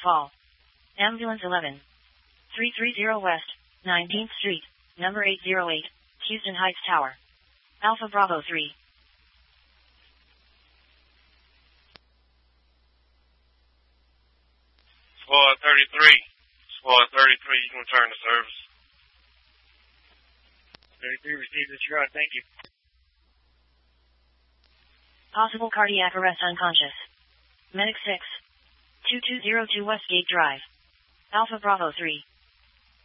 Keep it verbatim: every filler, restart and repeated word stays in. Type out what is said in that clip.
fall. Ambulance eleven. three thirty West, nineteenth Street, number eight oh eight, Houston Heights Tower. Alpha Bravo three. Squad thirty-three. Squad thirty-three, you can return to service. thirty-three received this shot, thank you. Possible cardiac arrest unconscious. Medic six. two two zero two Westgate Drive. Alpha Bravo three.